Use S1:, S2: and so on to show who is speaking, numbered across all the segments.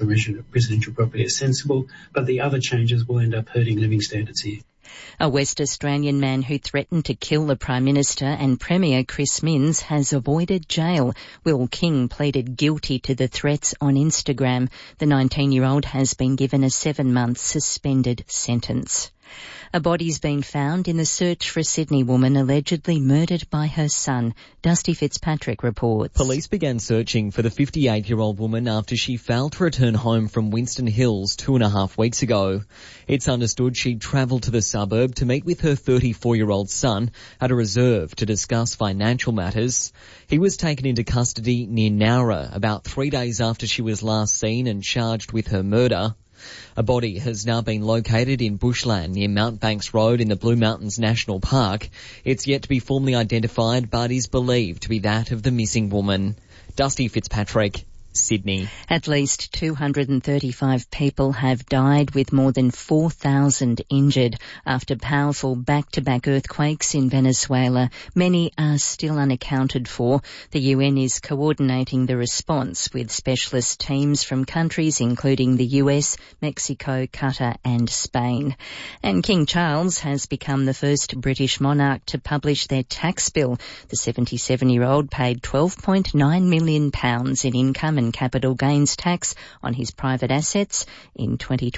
S1: residential property is sensible, but the other changes will end up hurting living standards here.
S2: A West Australian man who threatened to kill the Prime Minister and Premier Chris Minns has avoided jail. Will King pleaded guilty to the threats on Instagram. The 19-year-old has been given a 7-month suspended sentence. A body's been found in the search for a Sydney woman allegedly murdered by her son. Dusty Fitzpatrick reports.
S3: Police began searching for the 58-year-old woman after she failed to return home from Winston Hills 2.5 weeks ago. It's understood she'd travelled to the suburb to meet with her 34-year-old son at a reserve to discuss financial matters. He was taken into custody near Nowra about 3 days after she was last seen and charged with her murder. A body has now been located in bushland near Mount Banks Road in the Blue Mountains National Park. It's yet to be formally identified, but is believed to be that of the missing woman. Dusty Fitzpatrick, Sydney.
S2: At least 235 people have died, with more than 4,000 injured after powerful back-to-back earthquakes in Venezuela. Many are still unaccounted for. The UN is coordinating the response with specialist teams from countries including the US, Mexico, Qatar and Spain. And King Charles has become the first British monarch to publish their tax bill. The 77-year-old paid £12.9 million in income and capital gains tax on his private assets in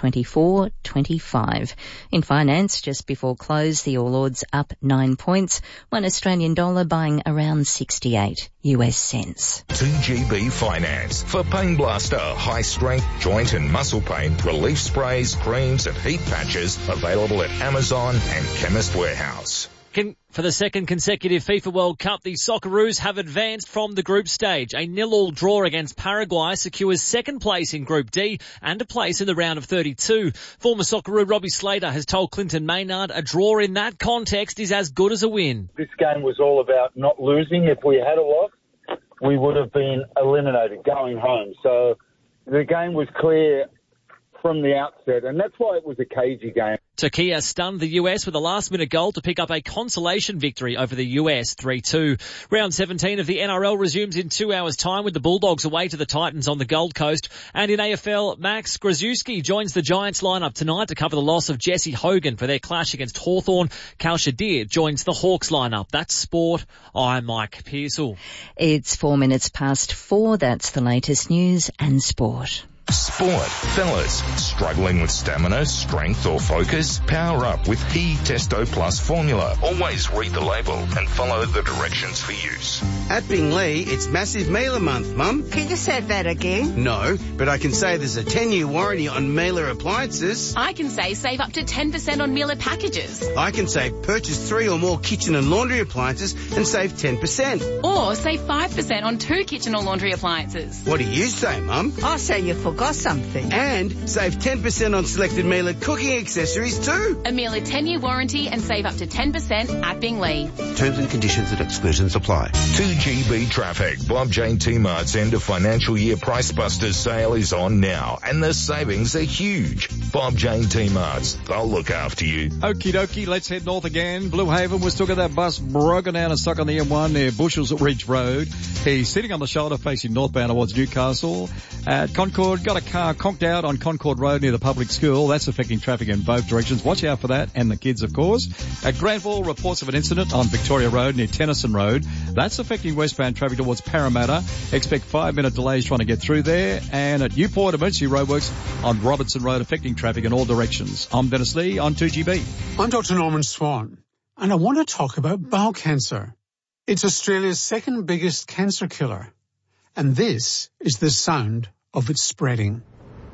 S2: 2024-25. In finance, just before close, the All Ords up 9 points, $1 Australian buying around 68 US cents.
S4: 2GB Finance for Pain Blaster, high strength joint and muscle pain, relief sprays, creams and heat patches, available at Amazon and Chemist Warehouse.
S5: For the second consecutive FIFA World Cup, the Socceroos have advanced from the group stage. A 0-0 draw against Paraguay secures second place in Group D and a place in the round of 32. Former Socceroo Robbie Slater has told Clinton Maynard a draw in that context is as good as a win.
S6: This game was all about not losing. If we had a loss, we would have been eliminated going home. So the game was clear from the outset, and that's why it was a cagey game.
S5: Turkey stunned the US with a last-minute goal to pick up a consolation victory over the US 3-2. Round 17 of the NRL resumes in 2 hours' time with the Bulldogs away to the Titans on the Gold Coast. And in AFL, Max Grzycki joins the Giants lineup tonight to cover the loss of Jesse Hogan for their clash against Hawthorn. Cal Shadir joins the Hawks lineup. That's sport. I'm Mike Pearsall.
S2: It's 4 minutes past 4. That's the latest news and sport.
S4: Sport. Fellas, struggling with stamina, strength or focus? Power up with He Testo Plus formula. Always read the label and follow the directions for use.
S7: At Bingley, it's Massive Mailer Month, Mum.
S8: Can you say that again?
S7: No, but I can say there's a 10-year warranty on Mailer appliances.
S9: I can say save up to 10% on Mailer packages.
S7: I can say purchase 3 or more kitchen and laundry appliances and save 10%.
S9: Or save 5% on 2 kitchen or laundry appliances.
S7: What do you say, Mum?
S8: I say you forgot something.
S7: And save 10% on selected Mailer cooking accessories too.
S9: A Mailer 10-year warranty and save up to 10% at Bingley.
S7: Terms and conditions and exclusions apply.
S4: 2GB Traffic. Bob Jane T-Mart's end of financial year Price Busters sale is on now, and the savings are huge. Bob Jane T-Mart's, they'll look after you.
S10: Okie dokie, let's head north again. Blue Haven was took at that bus broken down and stuck on the M1 near Bushels Ridge Road. He's sitting on the shoulder facing northbound towards Newcastle. At Concord, got a car conked out on Concord Road near the public school. That's affecting traffic in both directions. Watch out for that, and the kids, of course. At Granville, reports of an incident on Victoria Road near Tennyson Road. That's affecting westbound traffic towards Parramatta. Expect 5-minute delays trying to get through there. And at Newport, emergency roadworks on Robertson Road affecting traffic in all directions. I'm Dennis Lee on 2GB.
S11: I'm Dr. Norman Swan, and I want to talk about bowel cancer. It's Australia's second biggest cancer killer, and this is the sound of it spreading.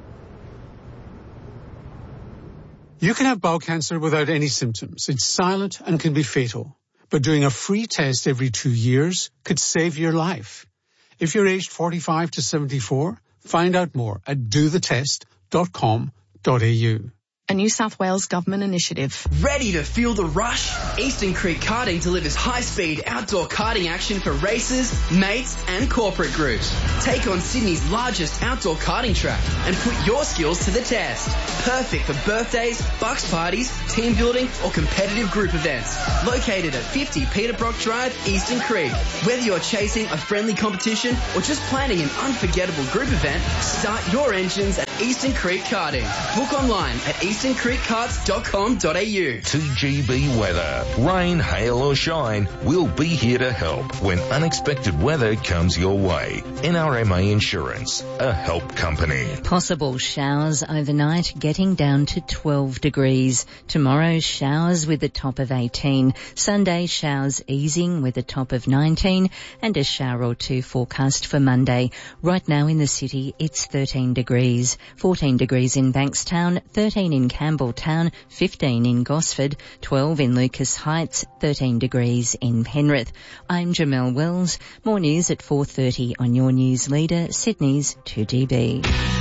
S11: You can have bowel cancer without any symptoms. It's silent and can be fatal. But doing a free test every 2 years could save your life. If you're aged 45 to 74, find out more at dothetest.com.au.
S12: A New South Wales government initiative.
S13: Ready to feel the rush? Eastern Creek Karting delivers high-speed outdoor karting action for racers, mates and corporate groups. Take on Sydney's largest outdoor karting track and put your skills to the test. Perfect for birthdays, bucks parties, team building or competitive group events. Located at 50 Peter Brock Drive, Eastern Creek. Whether you're chasing a friendly competition or just planning an unforgettable group event, start your engines at Eastern Creek Karting. Book online at easterncreekkarts.com.au.
S4: 2GB weather. Rain, hail or shine, we'll be here to help when unexpected weather comes your way. NRMA Insurance, a help company.
S2: Possible showers overnight, getting down to 12 degrees. Tomorrow, showers with a top of 18. Sunday, showers easing with a top of 19 and a shower or two forecast for Monday. Right now in the city, it's 13 degrees. 14 degrees in Bankstown, 13 in Campbelltown, 15 in Gosford, 12 in Lucas Heights, 13 degrees in Penrith. I'm Jamelle Wells. More news at 4:30 on your news leader, Sydney's 2GB.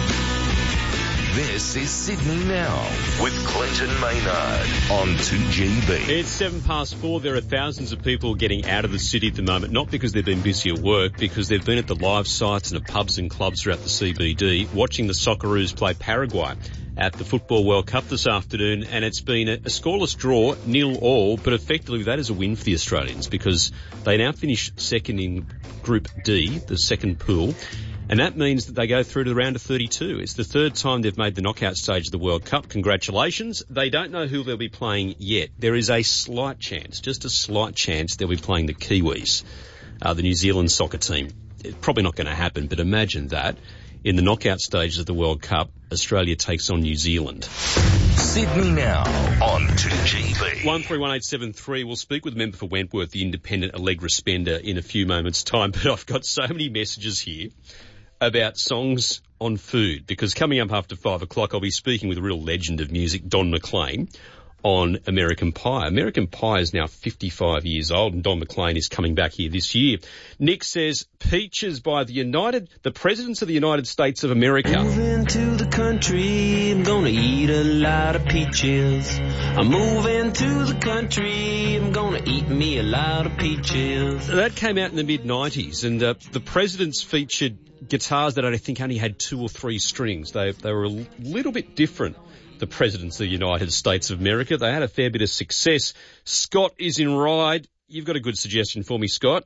S4: This is Sydney Now with Clinton Maynard on 2GB.
S14: It's 4:07. There are thousands of people getting out of the city at the moment, not because they've been busy at work, because they've been at the live sites and at pubs and clubs throughout the CBD, watching the Socceroos play Paraguay at the Football World Cup this afternoon, and it's been a scoreless draw, 0-0, but effectively that is a win for the Australians because they now finish second in Group D, the second pool. And that means that they go through to the round of 32. It's the third time they've made the knockout stage of the World Cup. Congratulations. They don't know who they'll be playing yet. There is a slight chance, just a slight chance, they'll be playing the Kiwis, the New Zealand soccer team. It's probably not going to happen, but imagine that. In the knockout stages of the World Cup, Australia takes on New Zealand.
S4: Sydney Now on 2GB.
S14: 131873. We'll speak with member for Wentworth, the independent Allegra Spender, in a few moments' time, but I've got so many messages here about songs on food, because coming up after 5 o'clock, I'll be speaking with a real legend of music, Don McLean, on American Pie. American Pie is now 55 years old, and Don McLean is coming back here this year. Nick says, peaches by the Presidents of the United States of America.
S15: Moving to the country, I'm gonna eat a lot of peaches. I'm moving to the country, I'm gonna eat me a lot of peaches.
S14: That came out in the mid-90s, and the Presidents featured guitars that I think only had 2 or 3 strings. They were a little bit different, the Presidents of the United States of America. They had a fair bit of success. Scott is in Ryde. You've got a good suggestion for me, Scott.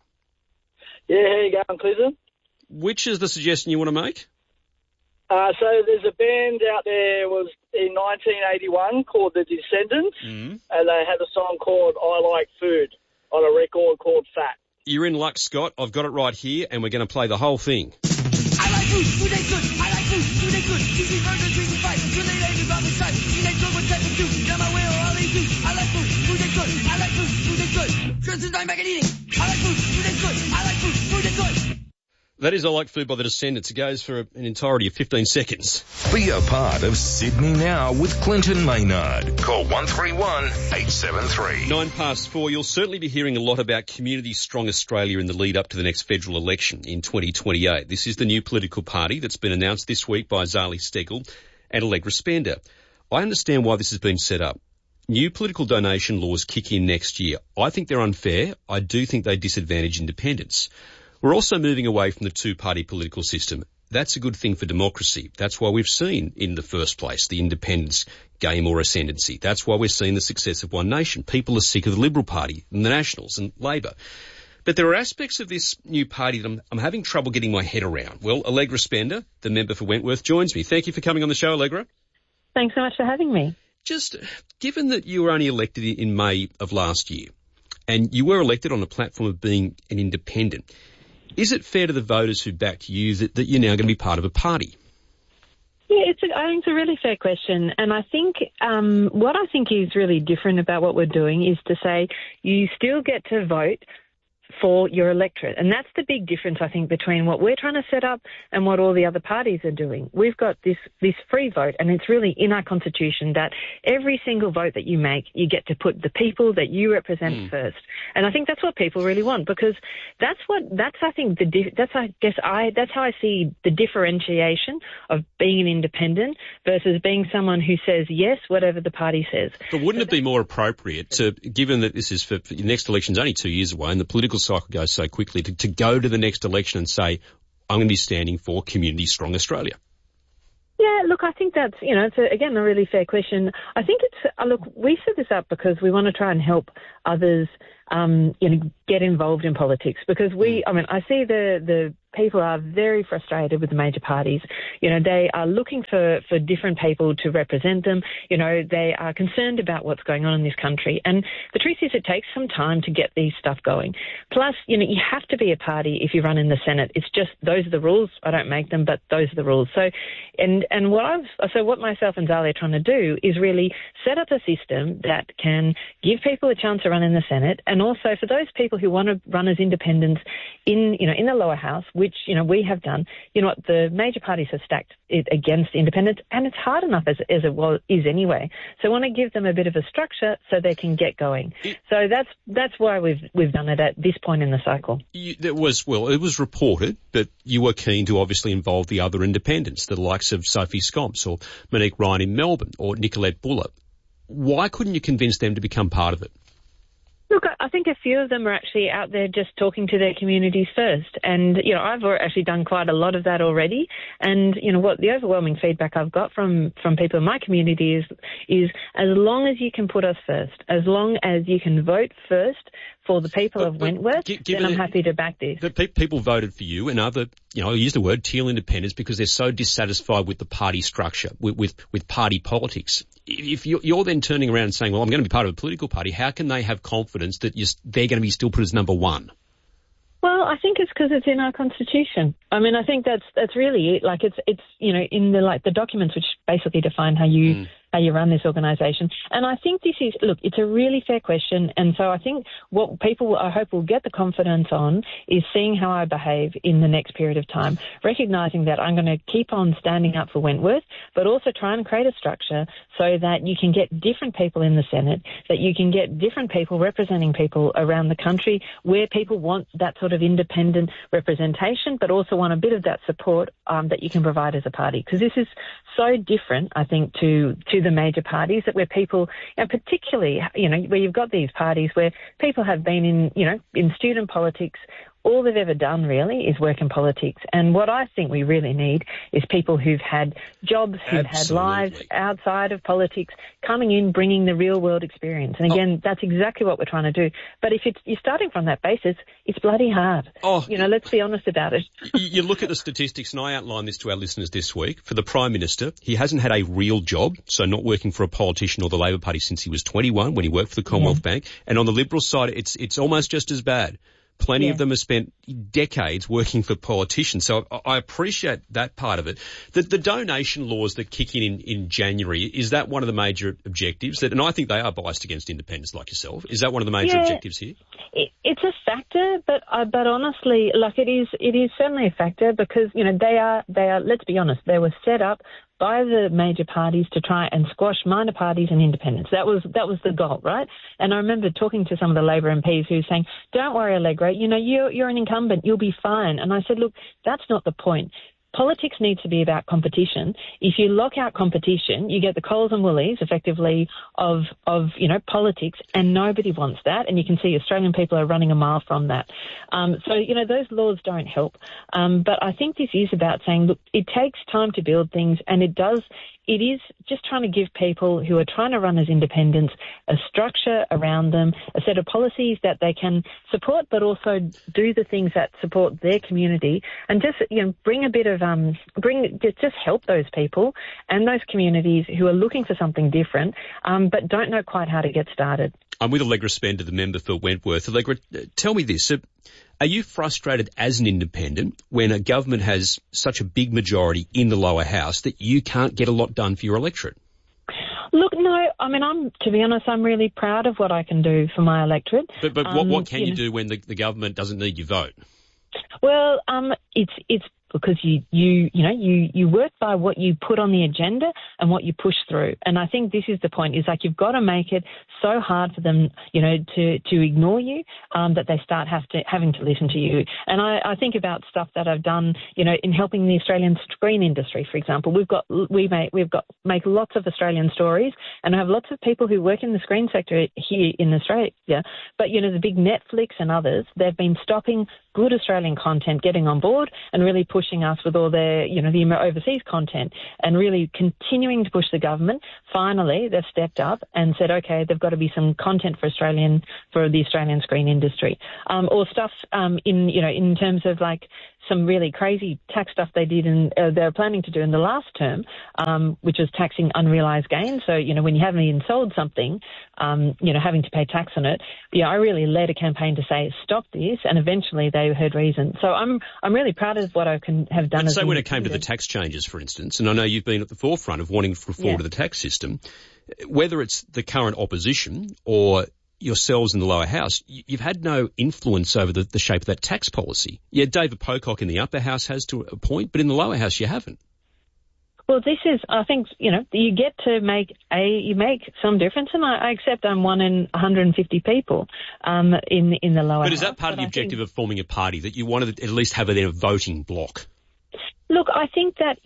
S16: Yeah, how you going, Clinton?
S14: Which is the suggestion you want to make?
S16: So there's a band out there, was in 1981, called The Descendants, and they had a song called I Like Food on a record called Fat.
S14: You're in luck, Scott. I've got it right here, and we're going to play the whole thing.
S15: I like food, food ain't good. I like food, food ain't good. Cheesy burgers, cheesy fries, really lady about the side. Teenage girl with type of do. Now my way or I'll eat you. I like food, food ain't good. I like food, food ain't good. Trends I'm back and eating. I like food, food ain't good. I like food, food ain't good.
S14: That is I Like Food by the Descendants. It goes for an entirety of 15 seconds.
S4: Be a part of Sydney Now with Clinton Maynard. Call 131-873.
S14: 4:09. You'll certainly be hearing a lot about Community Strong Australia in the lead up to the next federal election in 2028. This is the new political party that's been announced this week by Zali Steggall and Allegra Spender. I understand why this has been set up. New political donation laws kick in next year. I think they're unfair. I do think they disadvantage independents. We're also moving away from the two-party political system. That's a good thing for democracy. That's why we've seen, in the first place, the independents gain more ascendancy. That's why we're seeing the success of One Nation. People are sick of the Liberal Party and the Nationals and Labor. But there are aspects of this new party that I'm having trouble getting my head around. Well, Allegra Spender, the member for Wentworth, joins me. Thank you for coming on the show, Allegra.
S17: Thanks so much for having me.
S14: Just given that you were only elected in May of last year, and you were elected on a platform of being an independent, is it fair to the voters who backed you that you're now going to be part of a party?
S17: Yeah, I think it's a really fair question. And I think what I think is really different about what we're doing is to say you still get to vote for your electorate. And that's the big difference, I think, between what we're trying to set up and what all the other parties are doing. We've got this free vote, and it's really in our constitution that every single vote that you make, you get to put the people that you represent first. And I think that's what people really want, because that's how I see the differentiation of being an independent versus being someone who says yes, whatever the party says.
S14: But wouldn't it be more appropriate to, given that this is for the next election's only 2 years away and the political cycle goes so quickly, to go to the next election and say, I'm going to be standing for Community Strong Australia?
S17: Yeah, look, I think that's, it's again a really fair question. I think it's, we set this up because we want to try and help others get involved in politics, because I see the people are very frustrated with the major parties. They are looking for different people to represent them. They are concerned about what's going on in this country. And the truth is, it takes some time to get these stuff going. Plus, you have to be a party if you run in the Senate. It's just, those are the rules. I don't make them, but those are the rules. So, what myself and Zali are trying to do is really set up a system that can give people a chance to run in the Senate, and also for those people who want to run as independents in the lower house, which, we have done. The major parties have stacked it against independents, and it's hard enough as it is anyway. So I want to give them a bit of a structure so they can get going. So that's why we've done it at this point in the cycle.
S14: It was reported that you were keen to obviously involve the other independents, the likes of Sophie Scomps or Monique Ryan in Melbourne or Nicolette Buller. Why couldn't you convince them to become part of it?
S17: Look, I think a few of them are actually out there just talking to their communities first. And, I've actually done quite a lot of that already. And, what the overwhelming feedback I've got from people in my community is as long as you can put us first, as long as you can vote first for the people of Wentworth, then I'm happy to back this.
S14: The people voted for you and other, I use the word teal independents because they're so dissatisfied with the party structure, with party politics. If you're then turning around and saying, well, I'm going to be part of a political party, how can they have confidence that they're going to be still put as number one?
S17: Well, I think it's because it's in our constitution. I think that's really it. Like it's in the documents which basically define how you run this organisation. And I think it's a really fair question. And so I think what people, I hope, will get the confidence on is seeing how I behave in the next period of time, recognising that I'm going to keep on standing up for Wentworth, but also try and create a structure so that you can get different people in the Senate, that you can get different people representing people around the country where people want that sort of independent representation, but also want a bit of that support that you can provide as a party. Because this is so different, I think, to the major parties, that where people, particularly, where you've got these parties where people have been in student politics, all they've ever done really is work in politics. And what I think we really need is people who've had jobs, who've had lives outside of politics, coming in, bringing the real world experience. And again, that's exactly what we're trying to do. But if you're starting from that basis, it's bloody hard. Let's be honest about it.
S14: You look at the statistics, and I outlined this to our listeners this week. For the Prime Minister, he hasn't had a real job, so not working for a politician or the Labor Party since he was 21 when he worked for the Commonwealth Bank. And on the Liberal side, it's almost just as bad. Plenty of them have spent decades working for politicians. So I appreciate that part of it. The donation laws that kick in January, is that one of the major objectives? And I think they are biased against independents like yourself. Is that one of the major objectives here?
S17: It's a factor, but honestly, it is certainly a factor because, they are, let's be honest, they were set up by the major parties to try and squash minor parties and independents. That was the goal, right? And I remember talking to some of the Labor MPs who were saying, don't worry, Allegra, you're an incumbent, you'll be fine. And I said, look, that's not the point. Politics needs to be about competition. If you lock out competition, you get the Coles and Woolies, effectively, of politics, and nobody wants that. And you can see Australian people are running a mile from that. Those laws don't help. But I think this is about saying, look, it takes time to build things, and it is just trying to give people who are trying to run as independents a structure around them, a set of policies that they can support, but also do the things that support their community, and just bring a bit of just help those people and those communities who are looking for something different, but don't know quite how to get started.
S14: I'm with Allegra Spender, the member for Wentworth. Allegra, tell me this. Are you frustrated as an independent when a government has such a big majority in the lower house that you can't get a lot done for your electorate?
S17: Look, no, to be honest, I'm really proud of what I can do for my electorate.
S14: But what can you do when the government doesn't need your vote?
S17: Well, it's because you work by what you put on the agenda and what you push through. And I think this is the point, is like you've got to make it so hard for them, to ignore you, that they start having to listen to you. And I think about stuff that I've done, in helping the Australian screen industry, for example. We make lots of Australian stories, and I have lots of people who work in the screen sector here in Australia. But, the big Netflix and others, they've been stopping good Australian content getting on board and really pushing us with all their, the overseas content and really continuing to push the government. Finally, they've stepped up and said, okay, there've got to be some content for the Australian screen industry. Or stuff, in terms of like some really crazy tax stuff they did they're planning to do in the last term, which is taxing unrealised gains. So, when you haven't even sold something, having to pay tax on it. I really led a campaign to say, stop this, and eventually they heard reason. So I'm really proud of what I have done.
S14: And so when it came to the tax changes, for instance, and I know you've been at the forefront of wanting reform to the tax system, whether it's the current opposition or yourselves in the lower house, you've had no influence over the shape of that tax policy. Yeah, David Pocock in the upper house has to a point, but in the lower house you haven't.
S17: Well, this is, I think, you get to make some difference, and I accept I'm one in 150 people in the lower house.
S14: But is that part of the objective of forming a party, that you want to at least have a voting bloc?
S17: Look, I think that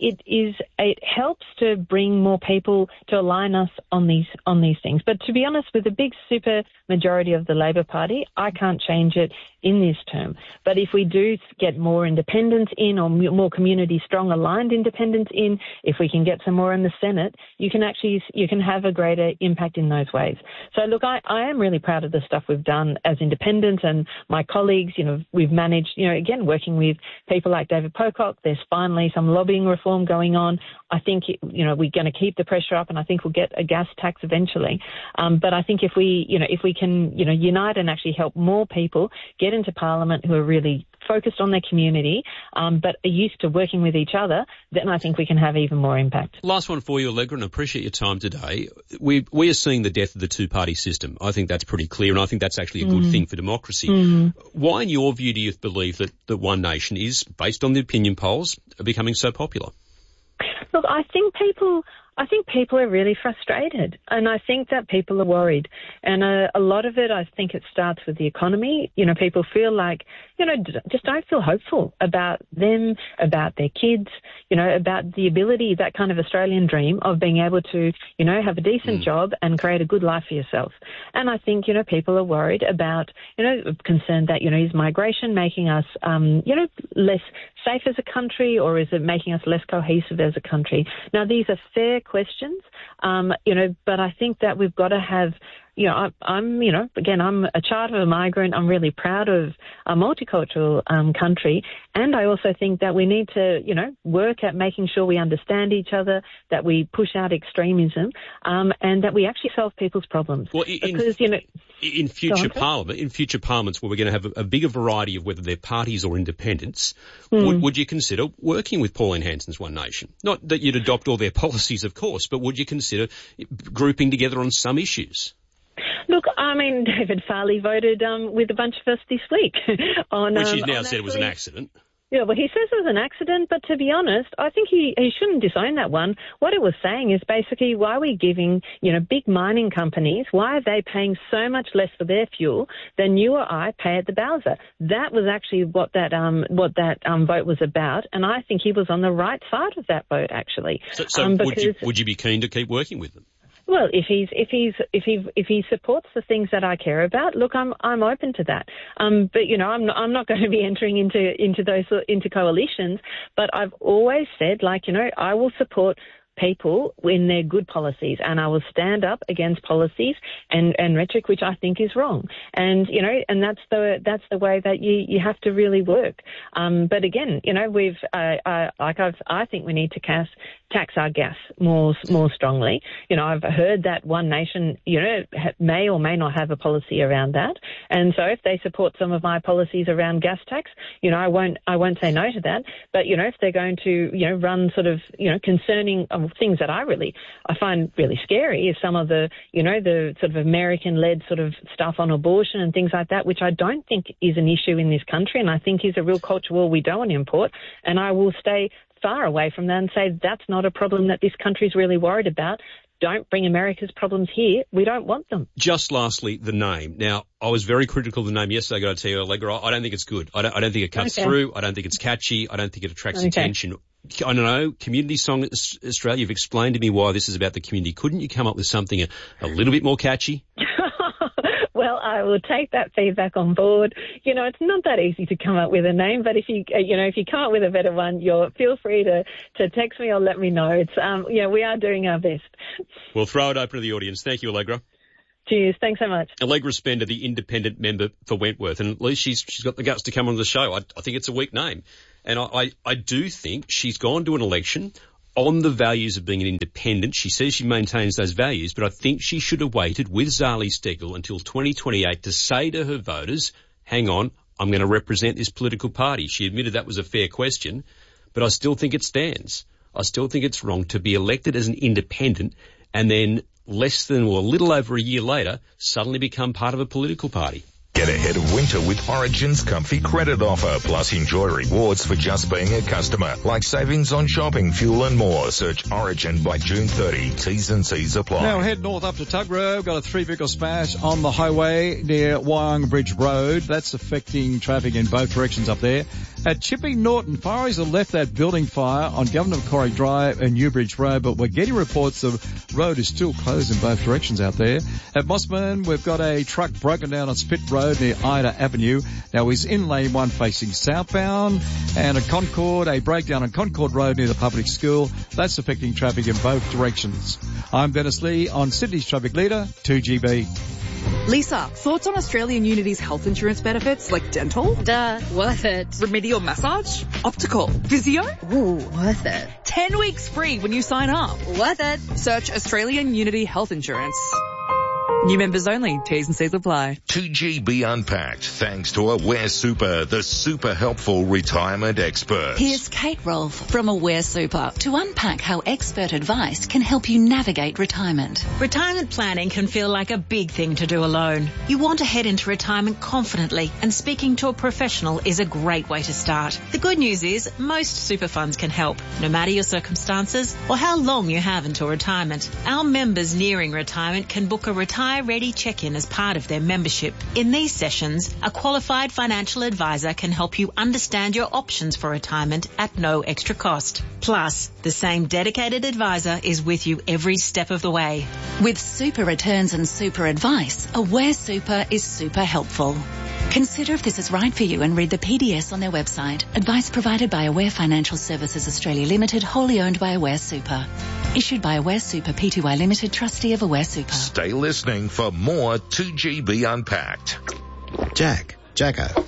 S17: it helps to bring more people to align us on these things. But to be honest, with the big super majority of the Labor Party, I can't change it in this term. But if we do get more independents in, or more community strong aligned independents in, if we can get some more in the Senate, you can have a greater impact in those ways. So look, I am really proud of the stuff we've done as independents, and my colleagues, we've managed, again, working with people like David Pocock, there's finally some lobbying reform going on. I think, we're going to keep the pressure up, and I think we'll get a gas tax eventually. But I think if we can, unite and actually help more people get into Parliament who are really focused on their community, but are used to working with each other, then I think we can have even more impact.
S14: Last one for you, Allegra, and I appreciate your time today. We are seeing the death of the two-party system. I think that's pretty clear, and I think that's actually a good thing for democracy. Why, in your view, do you believe that One Nation is, based on the opinion polls, becoming so popular?
S17: Look, I think people are really frustrated, and I think that people are worried. And a lot of it, I think it starts with the economy. People feel like, just don't feel hopeful about them, about their kids, about the ability, that kind of Australian dream of being able to, have a decent job and create a good life for yourself. And I think, people are worried about, concerned that, is migration making us, less safe as a country, or is it making us less cohesive as a country? Now, these are fair questions, but I think that we've got to have, I'm a child of a migrant. I'm really proud of a multicultural country. And I also think that we need to, work at making sure we understand each other, that we push out extremism, and that we actually solve people's problems.
S14: Well, in future parliaments where we're going to have a bigger variety of whether they're parties or independents, would you consider working with Pauline Hanson's One Nation? Not that you'd adopt all their policies, of course, but would you consider grouping together on some issues?
S17: Look, David Farley voted with a bunch of us this week.
S14: Which he's now said it was an accident.
S17: Yeah, well, he says it was an accident, but to be honest, I think he shouldn't disown that one. What it was saying is basically, why are we giving, big mining companies, why are they paying so much less for their fuel than you or I pay at the Bowser? That was actually what that vote was about, and I think he was on the right side of that vote, actually.
S14: So would you be keen to keep working with them?
S17: Well, if he supports the things that I care about, look, I'm open to that. But I'm not going to be entering into coalitions. But I've always said, I will support people in their good policies, and I will stand up against policies and rhetoric which I think is wrong. And and that's the way that you have to really work. But again, I think we need to tax our gas more strongly. I've heard that One Nation, may or may not have a policy around that. And so if they support some of my policies around gas tax, I won't say no to that. But, if they're going to, run sort of, concerning things that I find really scary is some of the, the sort of American-led sort of stuff on abortion and things like that, which I don't think is an issue in this country, and I think is a real culture war we don't want to import. And I will stay far away from that and say that's not a problem that this country's really worried about. Don't bring America's problems here. We don't want them.
S14: Just lastly, the name. Now, I was very critical of the name yesterday, I got to tell you, Allegra. I don't think it's good. I don't think it cuts through. I don't think it's catchy. I don't think it attracts attention. I don't know, Community Song Australia, you've explained to me why this is about the community. Couldn't you come up with something a little bit more catchy?
S17: Well, I will take that feedback on board. You know, it's not that easy to come up with a name, but if you come up with a better one, feel free to text me or let me know. It's, we are doing our best.
S14: We'll throw it open to the audience. Thank you, Allegra.
S17: Cheers. Thanks so much.
S14: Allegra Spender, the independent member for Wentworth, and at least she's got the guts to come on the show. I think it's a weak name. And I do think she's gone to an election on the values of being an independent. She says she maintains those values, but I think she should have waited with Zali Steggall until 2028 to say to her voters, hang on, I'm going to represent this political party. She admitted that was a fair question, but I still think it stands. I still think it's wrong to be elected as an independent and then a little over a year later, suddenly become part of a political party.
S4: Get ahead of winter with Origin's comfy credit offer, plus enjoy rewards for just being a customer, like savings on shopping, fuel and more. Search Origin by June 30. T's and C's apply.
S10: Now head north up to Tuggerah. Got a 3-vehicle smash on the highway near Wyong Bridge Road. That's affecting traffic in both directions up there. At Chipping Norton, fires have left that building fire on Governor Macquarie Drive and Newbridge Road, but we're getting reports the road is still closed in both directions out there. At Mossman, we've got a truck broken down on Spit Road near Ida Avenue. Now he's in lane 1 facing southbound, and at Concord, a breakdown on Concord Road near the public school. That's affecting traffic in both directions. I'm Dennis Lee on Sydney's Traffic Leader, 2GB.
S18: Lisa, thoughts on Australian Unity's health insurance benefits like dental?
S19: Duh, worth it.
S18: Remedial massage? Optical? Physio?
S19: Ooh, worth it.
S18: 10 weeks free when you sign up.
S19: Worth it.
S18: Search Australian Unity Health Insurance. New members only. T's and C's apply.
S4: 2GB Unpacked, thanks to Aware Super, the super helpful retirement experts.
S20: Here's Kate Rolfe from Aware Super to unpack how expert advice can help you navigate retirement.
S21: Retirement planning can feel like a big thing to do alone. You want to head into retirement confidently, and speaking to a professional is a great way to start. The good news is most super funds can help, no matter your circumstances or how long you have until retirement. Our members nearing retirement can book a retire-ready check-in as part of their membership. In these sessions, a qualified financial advisor can help you understand your options for retirement at no extra cost. Plus, the same dedicated advisor is with you every step of the way.
S20: With super returns and super advice, Aware Super is super helpful. Consider if this is right for you and read the PDS on their website. Advice provided by Aware Financial Services Australia Limited, wholly owned by Aware Super. Issued by Aware Super Pty Limited, trustee of Aware Super.
S4: Stay listening for more 2GB Unpacked.
S22: Jacko.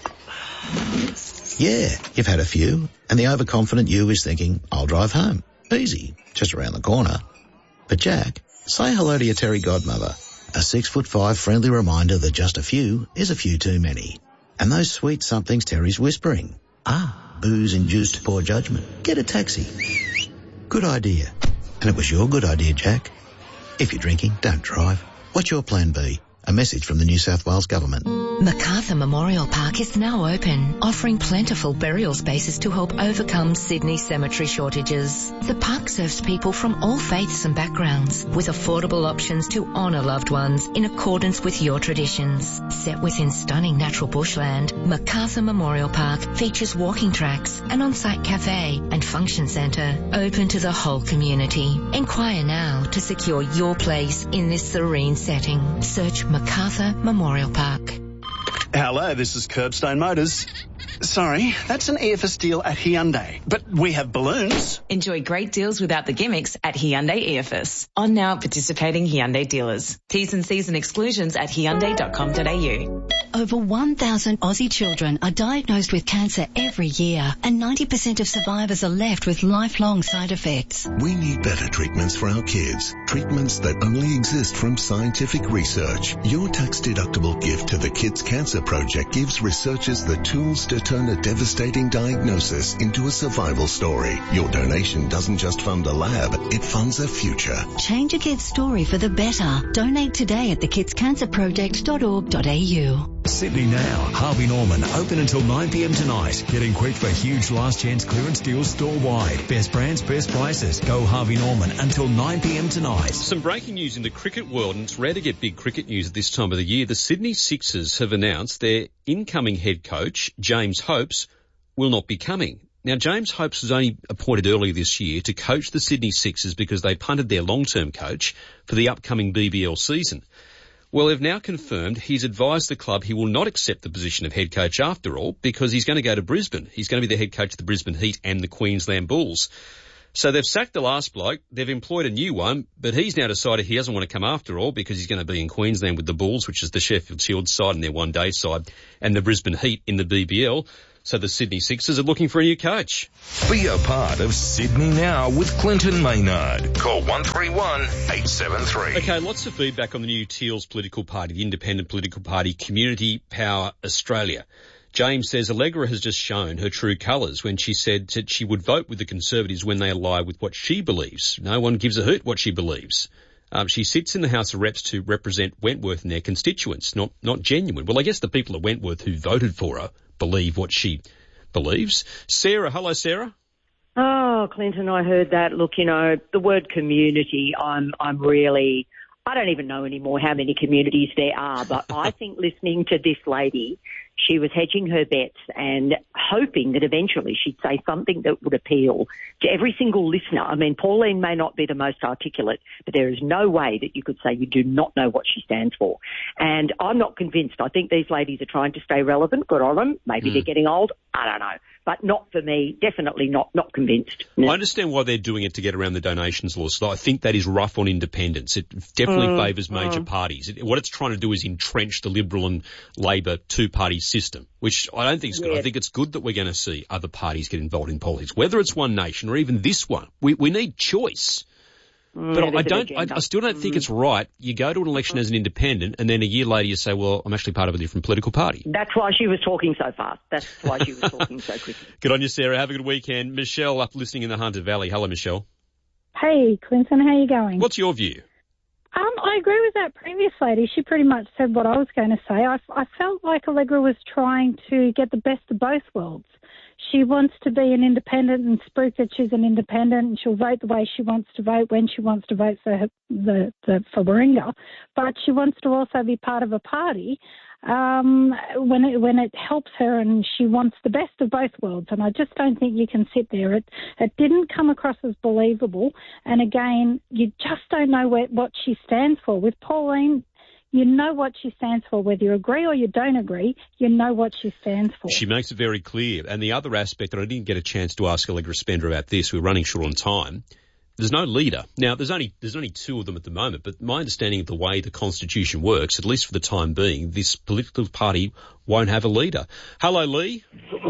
S22: Yeah, you've had a few, and the overconfident you is thinking, I'll drive home. Easy, just around the corner. But Jack, say hello to your Terry godmother. A 6'5" friendly reminder that just a few is a few too many. And those sweet somethings Terry's whispering. Booze-induced poor judgment. Get a taxi. Good idea. And it was your good idea, Jack. If you're drinking, don't drive. What's your plan B? A message from the New South Wales Government.
S23: Macarthur Memorial Park is now open, offering plentiful burial spaces to help overcome Sydney's cemetery shortages. The park serves people from all faiths and backgrounds, with affordable options to honour loved ones in accordance with your traditions. Set within stunning natural bushland, Macarthur Memorial Park features walking tracks, an on-site cafe and function centre open to the whole community. Inquire now to secure your place in this serene setting. Search Macarthur Memorial Park.
S24: Hello, this is Curbstone Motors. Sorry, that's an EFS deal at Hyundai, but we have balloons.
S25: Enjoy great deals without the gimmicks at Hyundai EFS. On now participating Hyundai dealers. T's and C's and exclusions at hyundai.com.au.
S23: Over 1,000 Aussie children are diagnosed with cancer every year, and 90% of survivors are left with lifelong side effects.
S26: We need better treatments for our kids. Treatments that only exist from scientific research. Your tax-deductible gift to the Kids Cancer Project gives researchers the tools to turn a devastating diagnosis into a survival story. Your donation doesn't just fund a lab, it funds a future.
S23: Change a kid's story for the better. Donate today at thekidscancerproject.org.au.
S27: Sydney Now, Harvey Norman, open until 9pm tonight. Getting quick for huge last chance clearance deals store-wide. Best brands, best prices. Go Harvey Norman until 9pm tonight.
S14: Some breaking news in the cricket world, and it's rare to get big cricket news at this time of the year. The Sydney Sixers have announced their incoming head coach, James Hopes, will not be coming. Now, James Hopes was only appointed earlier this year to coach the Sydney Sixers because they punted their long-term coach for the upcoming BBL season. Well, they've now confirmed he's advised the club he will not accept the position of head coach after all because he's going to go to Brisbane. He's going to be the head coach of the Brisbane Heat and the Queensland Bulls. So they've sacked the last bloke, they've employed a new one, but he's now decided he doesn't want to come after all because he's going to be in Queensland with the Bulls, which is the Sheffield Shield side and their one-day side, and the Brisbane Heat in the BBL. So the Sydney Sixers are looking for a new coach.
S4: Be a part of Sydney Now with Clinton Maynard. Call 131-873.
S14: Okay, lots of feedback on the new Teals political party, the independent political party, Community Power Australia. James says Allegra has just shown her true colours when she said that she would vote with the Conservatives when they ally with what she believes. No one gives a hoot what she believes. She sits in the House of Reps to represent Wentworth and their constituents, not genuine. Well, I guess the people at Wentworth who voted for her believe what she believes. Sarah, hello, Sarah.
S1: Oh, Clinton, I heard that. Look, the word community, I don't even know anymore how many communities there are, but I think listening to this lady, she was hedging her bets and hoping that eventually she'd say something that would appeal to every single listener. I mean, Pauline may not be the most articulate, but there is no way that you could say you do not know what she stands for. And I'm not convinced. I think these ladies are trying to stay relevant. Good on them. Maybe they're getting old. I don't know. But not for me. Definitely not convinced. No.
S14: I understand why they're doing it to get around the donations laws. So I think that is rough on independents. It definitely favours major parties. What it's trying to do is entrench the Liberal and Labor two-party system, which I don't think is good. I think it's good that we're going to see other parties get involved in politics, whether it's One Nation or even this one. We need choice. But I still don't think it's right. You go to an election as an independent and then a year later you say, well, I'm actually part of a different political party.
S1: That's why she was talking so fast. That's why she was talking so quickly.
S14: Good on you, Sarah. Have a good weekend. Michelle up listening in the Hunter Valley. Hello, Michelle.
S3: Hey, Clinton. How you going?
S14: What's your view?
S3: I agree with that previous lady. She pretty much said what I was going to say. I felt like Allegra was trying to get the best of both worlds. She wants to be an independent and spook that she's an independent and she'll vote the way she wants to vote when she wants to vote for for Warringah. But she wants to also be part of a party when it helps her, and she wants the best of both worlds. And I just don't think you can sit there. It didn't come across as believable. And again, you just don't know what she stands for. With Pauline, you know what she stands for. Whether you agree or you don't agree, you know what she stands for.
S14: She makes it very clear. And the other aspect, and I didn't get a chance to ask Allegra Spender about this, we're running short on time. There's no leader. Now, there's only two of them at the moment, but my understanding of the way the Constitution works, at least for the time being, this political party won't have a leader. Hello, Lee.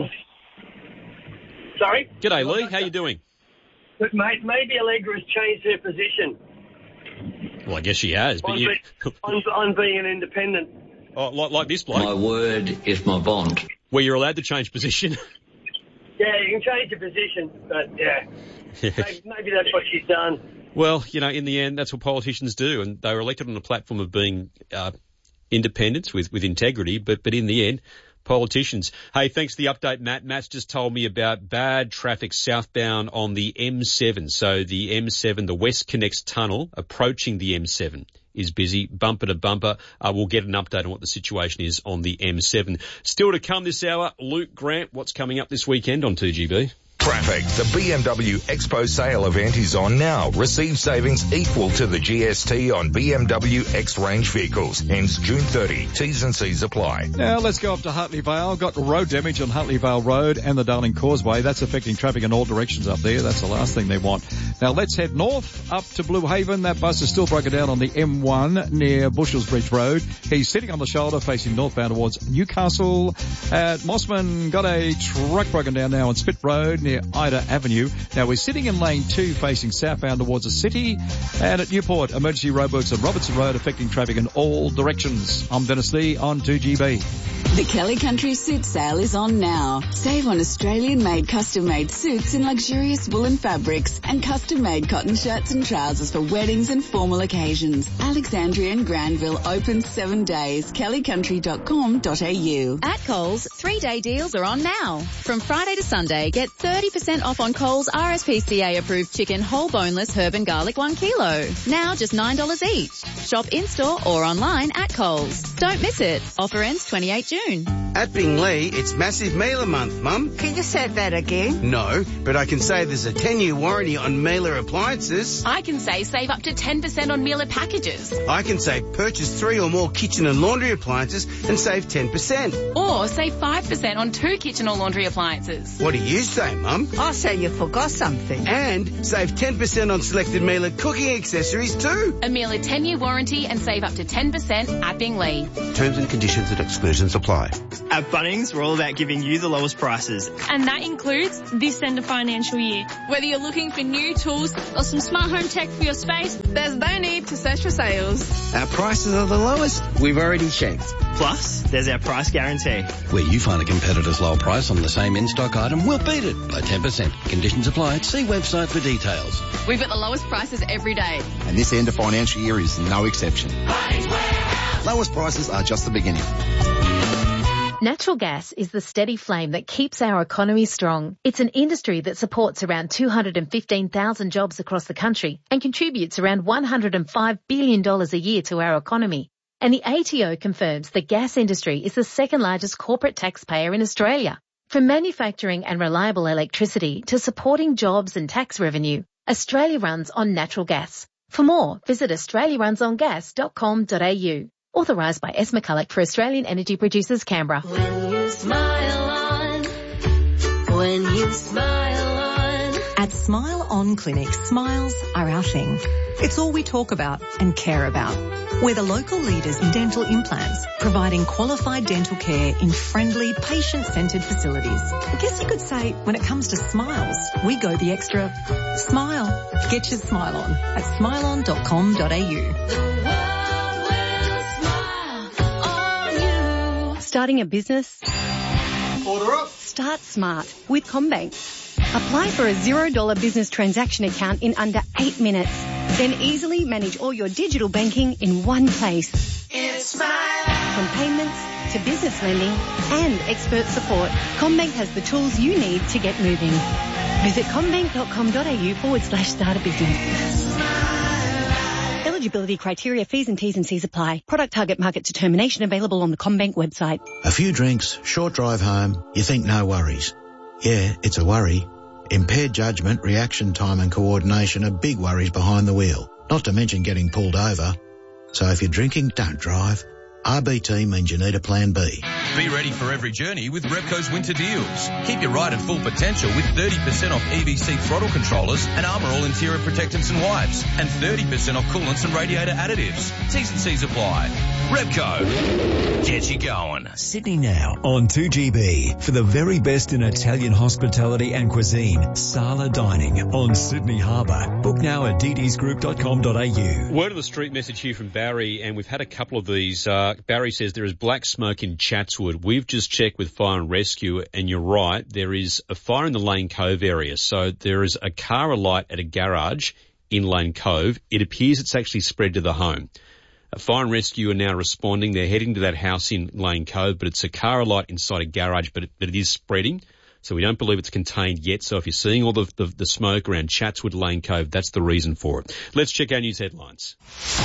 S5: Sorry?
S14: G'day, Lee. How you doing?
S5: Look, mate, maybe Allegra's changed her position.
S14: Well, I guess she has. But
S5: on being an independent.
S14: Oh, like this bloke?
S6: My word is my bond.
S14: Where you're allowed to change position?
S5: Yeah, you can change your position, but yeah. Maybe that's what she's done.
S14: Well, in the end, that's what politicians do, and they were elected on a platform of being independents with integrity, but in the end, politicians. Hey, thanks for the update, Matt. Matt's just told me about bad traffic southbound on the M7. So the M7, the West Connects tunnel approaching the M7 is busy, bumper to bumper. We'll get an update on what the situation is on the M7. Still to come this hour, Luke Grant, what's coming up this weekend on 2GB?
S4: Traffic. The BMW Expo sale event is on now. Receive savings equal to the GST on BMW X-Range vehicles. Ends June 30. T's and C's apply.
S10: Now let's go up to Hartley Vale. Got road damage on Hartley Vale Road and the Darling Causeway. That's affecting traffic in all directions up there. That's the last thing they want. Now let's head north up to Blue Haven. That bus is still broken down on the M1 near Bushell's Bridge Road. He's sitting on the shoulder facing northbound towards Newcastle. At Mossman, got a truck broken down now on Spit Road near Ida Avenue. Now we're sitting in lane 2 facing southbound towards the city. And at Newport, emergency roadworks on Robertson Road affecting traffic in all directions. I'm Dennis Lee on 2GB.
S7: The Kelly Country Suit Sale is on now. Save on Australian-made custom-made suits in luxurious woolen fabrics and custom-made cotton shirts and trousers for weddings and formal occasions. Alexandria and Granville open 7 days. kellycountry.com.au.
S8: At Coles, 3-day deals are on now. From Friday to Sunday, get 30% off on Coles RSPCA approved chicken whole boneless herb and garlic 1 kilo. Now just $9 each. Shop in-store or online at Coles. Don't miss it. Offer ends 28 June.
S2: At Bingley, it's Massive Mealer Month, Mum.
S9: Can you say that again?
S2: No, but I can say there's a 10-year warranty on Mealer appliances.
S11: I can say save up to 10% on Mealer packages.
S2: I can say purchase 3 or more kitchen and laundry appliances and save 10%.
S11: Or save 5% on 2 kitchen or laundry appliances.
S2: What do you say, Mum?
S9: I say you forgot something.
S2: And save 10% on selected Mealer cooking accessories too.
S11: A Mealer 10-year warranty and save up to 10% at Bingley.
S2: Terms and conditions and exclusions apply.
S12: At Bunnings, we're all about giving you the lowest prices.
S13: And that includes this end of financial year. Whether you're looking for new tools or some smart home tech for your space, there's no need to search for sales.
S2: Our prices are the lowest we've already checked.
S12: Plus, there's our price guarantee.
S15: Where you find a competitor's low price on the same in-stock item, we'll beat it by 10%. Conditions apply. See website for details.
S11: We've got the lowest prices every day.
S16: And this end of financial year is no exception. Lowest prices are just the beginning.
S28: Natural gas is the steady flame that keeps our economy strong. It's an industry that supports around 215,000 jobs across the country and contributes around $105 billion a year to our economy. And the ATO confirms the gas industry is the second largest corporate taxpayer in Australia. From manufacturing and reliable electricity to supporting jobs and tax revenue, Australia runs on natural gas. For more, visit australiarunsongas.com.au. Authorised by S. McCulloch for Australian Energy Producers, Canberra.
S29: When you smile on, when you smile on.
S30: At Smile On Clinic, smiles are our thing. It's all we talk about and care about. We're the local leaders in dental implants, providing qualified dental care in friendly, patient-centred facilities. I guess you could say, when it comes to smiles, we go the extra smile. Get your smile on at smileon.com.au.
S31: Starting a business?
S12: Order up.
S31: Start smart with CommBank. Apply for a $0 business transaction account in under 8 minutes. Then easily manage all your digital banking in one place.
S29: It's Smile.
S31: From payments to business lending and expert support, CommBank has the tools you need to get moving. Visit commbank.com.au/start a business. Eligibility criteria, fees and T's and C's apply. Product target market determination available on the CommBank website.
S22: A few drinks, short drive home, you think no worries. Yeah, it's a worry. Impaired judgment, reaction time and coordination are big worries behind the wheel, not to mention getting pulled over. So if you're drinking, don't drive. RBT means you need a plan B.
S4: Be ready for every journey with Repco's winter deals. Keep your ride at full potential with 30% off EVC throttle controllers and Armour All interior protectants and wipes, and 30% off coolants and radiator additives. T's and C's apply. Repco. Get you going.
S27: Sydney Now on 2GB for the very best in Italian hospitality and cuisine. Sala Dining on Sydney Harbour. Book now at ddsgroup.com.au.
S14: Word on the street message here from Barry, and we've had a couple of these. Barry says there is black smoke in Chatswood. We've just checked with Fire and Rescue, and you're right, there is a fire in the Lane Cove area. So there is a car alight at a garage in Lane Cove. It appears it's actually spread to the home. Fire and Rescue are now responding. They're heading to that house in Lane Cove, but it's a car alight inside a garage, but it is spreading. So we don't believe it's contained yet. So if you're seeing all the smoke around Chatswood, Lane Cove, that's the reason for it. Let's check our news headlines.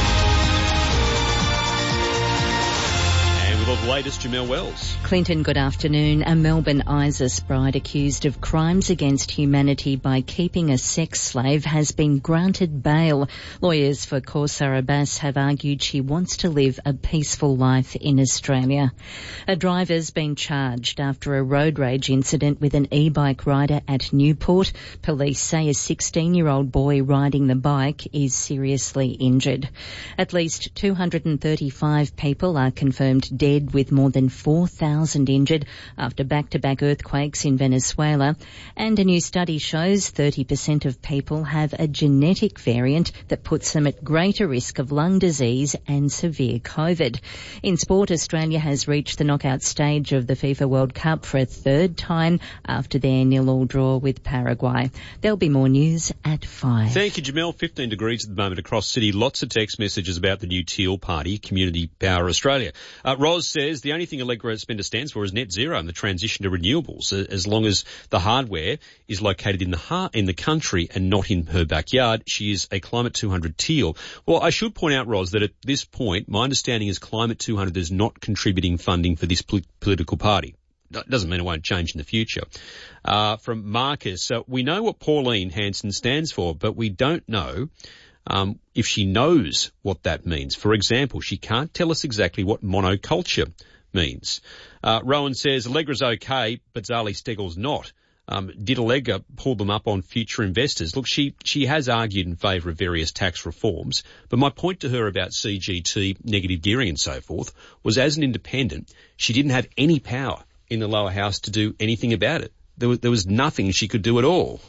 S14: And with the latest, Jamelle Wells.
S20: Clinton, good afternoon. A Melbourne ISIS bride accused of crimes against humanity by keeping a sex slave has been granted bail. Lawyers for Kaursar Abbas have argued she wants to live a peaceful life in Australia. A driver's been charged after a road rage incident with an e-bike rider at Newport. Police say a 16-year-old boy riding the bike is seriously injured. At least 235 people are confirmed dead, with more than 4,000 injured after back-to-back earthquakes in Venezuela. And a new study shows 30% of people have a genetic variant that puts them at greater risk of lung disease and severe COVID. In sport, Australia has reached the knockout stage of the FIFA World Cup for a third time after their 0-0 draw with Paraguay. There'll be more news at 5.
S14: Thank you, Jamelle. 15 degrees at the moment across City. Lots of text messages about the new Teal Party, Community Power Australia. Ros says the only thing Allegra Spender stands for is net zero and the transition to renewables, as long as the hardware is located in the country and not in her backyard. She is a Climate 200 teal. Well, I should point out, Ros, that at this point, my understanding is Climate 200 is not contributing funding for this political party. That doesn't mean it won't change in the future. From Marcus, we know what Pauline Hanson stands for, but we don't know if she knows what that means. For example, she can't tell us exactly what monoculture means. Rowan says Allegra's okay, but Zali Steggall's not. Did Allegra pull them up on future investors? Look, she has argued in favour of various tax reforms, but my point to her about CGT, negative gearing and so forth, was as an independent, she didn't have any power in the lower house to do anything about it. There was nothing she could do at all.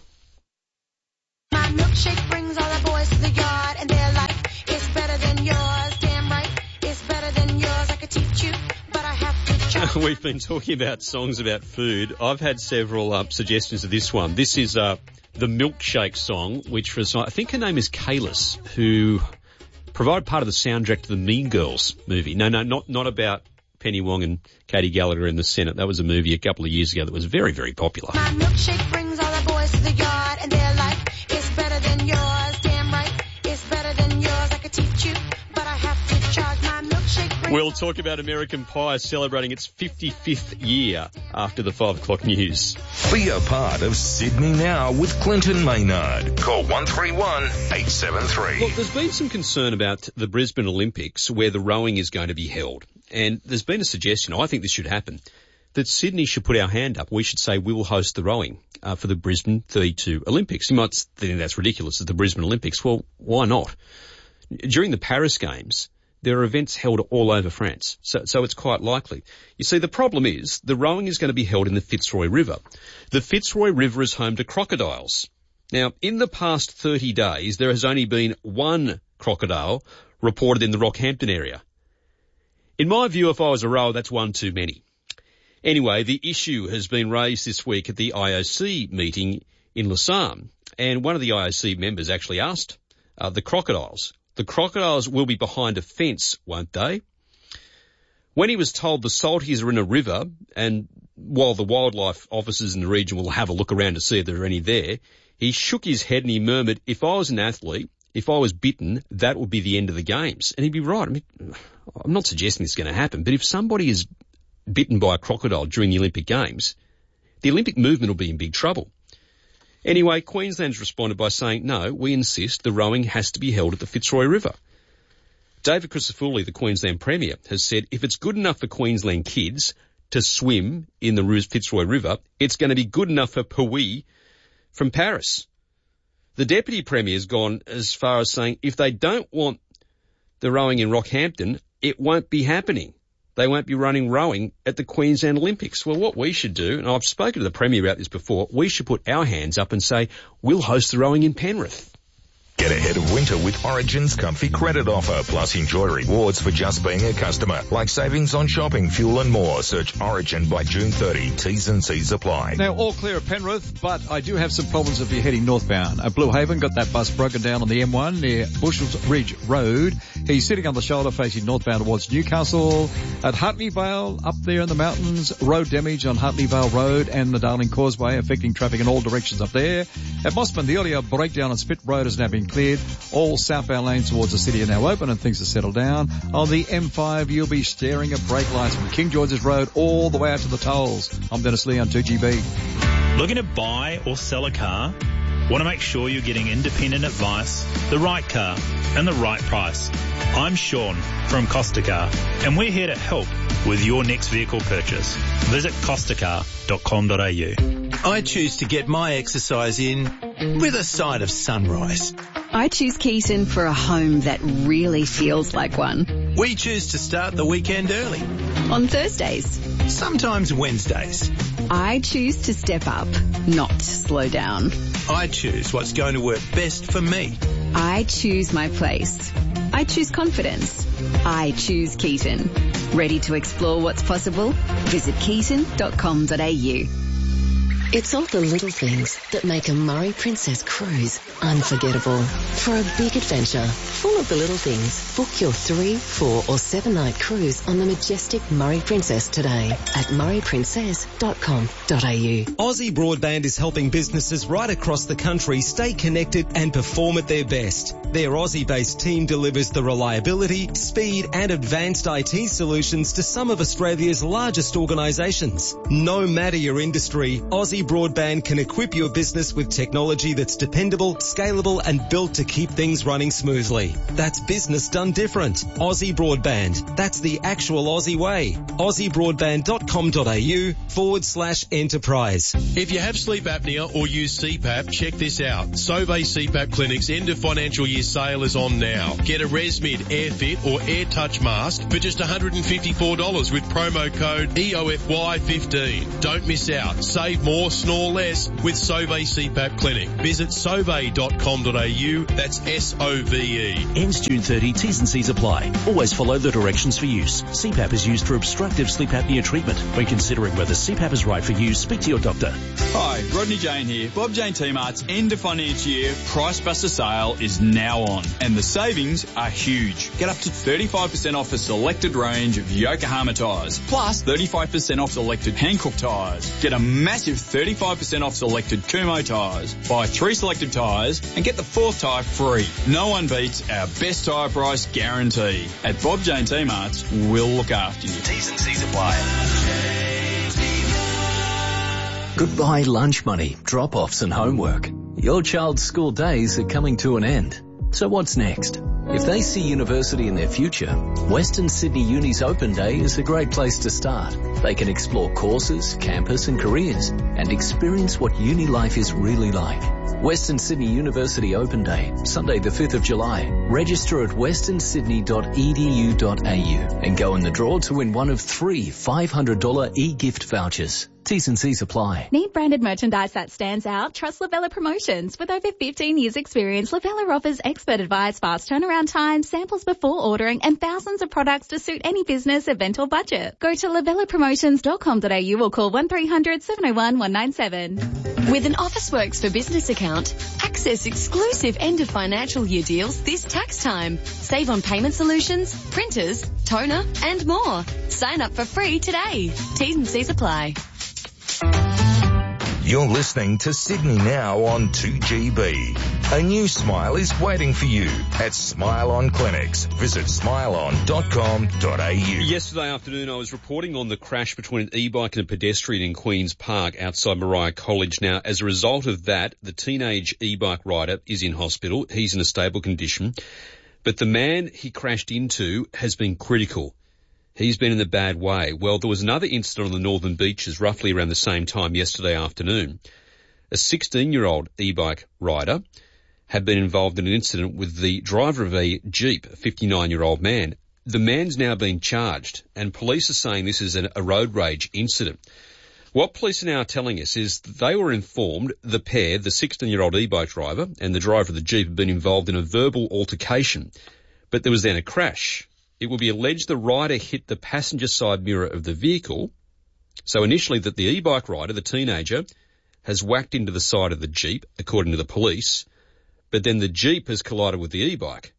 S29: My milkshake brings all the boys to the yard, and they're like, it's better than yours. Damn right, it's better than yours. I could teach you, but I have to try.
S14: We've been talking about songs about food. I've had several suggestions of this one. This is the Milkshake song, which was, I think her name is Kalis, who provided part of the soundtrack to the Mean Girls movie. No, not about Penny Wong and Katie Gallagher in the Senate. That was a movie a couple of years ago that was very, very popular.
S29: My milkshake brings all the boys to the yard, and they're like, it's better than yours. Damn right, it's better than yours. I could teach you, but I have to charge. My milkshake brings...
S14: We'll talk about American Pie celebrating its 55th year after the 5 o'clock news.
S1: Be a part of Sydney Now with Clinton Maynard. Call 131-873.
S14: Look, there's been some concern about the Brisbane Olympics where the rowing is going to be held. And there's been a suggestion, I think this should happen, that Sydney should put our hand up. We should say we will host the rowing for the Brisbane 32 Olympics. You might think that's ridiculous, it's the Brisbane Olympics. Well, why not? During the Paris Games, there are events held all over France, so it's quite likely. You see, the problem is the rowing is going to be held in the Fitzroy River. The Fitzroy River is home to crocodiles. Now, in the past 30 days, there has only been one crocodile reported in the Rockhampton area. In my view, if I was a rower, that's one too many. Anyway, the issue has been raised this week at the IOC meeting in Lausanne, and one of the IOC members actually asked the crocodiles. The crocodiles will be behind a fence, won't they? When he was told the salties are in a river, and while the wildlife officers in the region will have a look around to see if there are any there, he shook his head and he murmured, if I was an athlete, if I was bitten, that would be the end of the games. And he'd be right. I mean, I'm not suggesting this is going to happen, but if somebody is bitten by a crocodile during the Olympic Games, the Olympic movement will be in big trouble. Anyway, Queensland's responded by saying, no, we insist the rowing has to be held at the Fitzroy River. David Crisafulli, the Queensland Premier, has said if it's good enough for Queensland kids to swim in the Fitzroy River, it's going to be good enough for Pui from Paris. The Deputy Premier has gone as far as saying if they don't want the rowing in Rockhampton, it won't be happening. They won't be running rowing at the Queensland Olympics. Well, what we should do, and I've spoken to the Premier about this before, we should put our hands up and say, we'll host the rowing in Penrith.
S1: Get ahead of winter with Origin's comfy credit offer, plus enjoy rewards for just being a customer, like savings on shopping, fuel and more. Search Origin by June 30. T's and C's apply.
S10: Now, all clear at Penrith, but I do have some problems if you're heading northbound. At Blue Haven, got that bus broken down on the M1 near Bushels Ridge Road. He's sitting on the shoulder facing northbound towards Newcastle. At Huntly Vale, up there in the mountains, road damage on Huntly Vale Road and the Darling Causeway, affecting traffic in all directions up there. At Mossman, the earlier breakdown on Spit Road has now been cleared. All southbound lanes towards the city are now open and things have settled down. On the M5, you'll be staring at brake lights from King George's Road all the way out to the tolls. I'm Dennis Lee on 2GB.
S3: Looking to buy or sell a car? Want to make sure you're getting independent advice, the right car, and the right price? I'm Sean from Costacar, and we're here to help with your next vehicle purchase. Visit costacar.com.au.
S6: I choose to get my exercise in with a side of sunrise.
S17: I choose Keaton for a home that really feels like one.
S6: We choose to start the weekend early.
S17: On Thursdays.
S6: Sometimes Wednesdays.
S17: I choose to step up, not slow down.
S6: I choose what's going to work best for me.
S17: I choose my place. I choose confidence. I choose Keaton. Ready to explore what's possible? Visit keaton.com.au.
S5: It's all the little things that make a Murray Princess cruise unforgettable. For a big adventure, full of the little things, book your 3, 4 or 7-night cruise on the majestic Murray Princess today at murrayprincess.com.au.
S7: Aussie Broadband is helping businesses right across the country stay connected and perform at their best. Their Aussie-based team delivers the reliability, speed and advanced IT solutions to some of Australia's largest organisations. No matter your industry, Aussie Broadband can equip your business with technology that's dependable, scalable and built to keep things running smoothly. That's business done different. Aussie Broadband. That's the actual Aussie way. AussieBroadband.com.au/enterprise.
S8: If you have sleep apnea or use CPAP, check this out. Sauvé CPAP Clinic's end of financial year sale is on now. Get a ResMed AirFit or AirTouch mask for just $154 with promo code EOFY15. Don't miss out. Save more, snore less with Sauvé CPAP Clinic. Visit sauvé.com.au. That's SOVE.
S9: Ends June 30. T's and C's apply. Always follow the directions for use. CPAP is used for obstructive sleep apnea treatment. When considering whether CPAP is right for you, speak to your doctor.
S18: Hi, Rodney Jane here. Bob Jane T-Mart's end of financial year Price Buster sale is now on, and the savings are huge. Get up to 35% off a selected range of Yokohama tyres, plus 35% off selected Hankook tyres. Get a massive 35% off selected Kumho tyres. Buy 3 selected tyres and get the 4th tyre free. No one beats our best tyre price guarantee. At Bob Jane T-Mart's, we'll look after you.
S9: T's and C's apply. Goodbye lunch money, drop-offs and homework. Your child's school days are coming to an end. So what's next? If they see university in their future, Western Sydney Uni's Open Day is a great place to start. They can explore courses, campus and careers and experience what uni life is really like. Western Sydney University Open Day, Sunday the 5th of July. Register at westernsydney.edu.au and go in the draw to win one of 3 $500 e-gift vouchers. T's and C's apply.
S19: Need branded merchandise that stands out? Trust Lavella Promotions. With over 15 years experience, Lavella offers expert advice, fast turnaround time, samples before ordering and thousands of products to suit any business, event or budget. Go to lavellapromotions.com.au or call 1300 701 197.
S11: With an Officeworks for Business account, access exclusive end of financial year deals this tax time. Save on payment solutions, printers, toner and more. Sign up for free today. T's and C's apply.
S1: You're listening to Sydney Now on 2GB. A new smile is waiting for you at Smile On Clinics. Visit smileon.com.au.
S14: Yesterday afternoon I was reporting on the crash between an e-bike and a pedestrian in Queen's Park outside Mariah College. Now, as a result of that, the teenage e-bike rider is in hospital. He's in a stable condition. But the man he crashed into has been critical. He's been in a bad way. Well, there was another incident on the Northern Beaches roughly around the same time yesterday afternoon. A 16-year-old e-bike rider had been involved in an incident with the driver of a Jeep, a 59-year-old man. The man's now been charged, and police are saying this is a road rage incident. What police are now telling us is that they were informed the pair, the 16-year-old e-bike driver and the driver of the Jeep, had been involved in a verbal altercation, but there was then a crash. It will be alleged the rider hit the passenger side mirror of the vehicle. So initially that the e-bike rider, the teenager, has whacked into the side of the Jeep, according to the police, but then the Jeep has collided with the e-bike.